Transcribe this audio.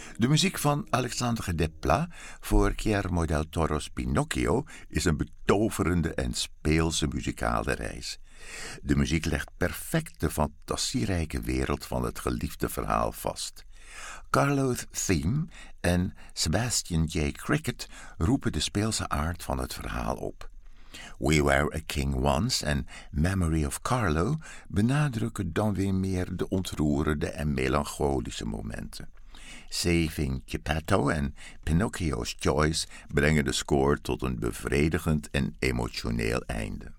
De muziek van Alexandre Desplat voor Guillermo del Toro's Pinocchio is een betoverende en speelse muzikale reis. De muziek legt perfect de fantasierijke wereld van het geliefde verhaal vast. Carlo's Theme en Sebastian J. Cricket roepen de speelse aard van het verhaal op. We Were a King Once en Memory of Carlo benadrukken dan weer meer de ontroerende en melancholische momenten. Saving Geppetto en Pinocchio's Choice brengen de score tot een bevredigend en emotioneel einde.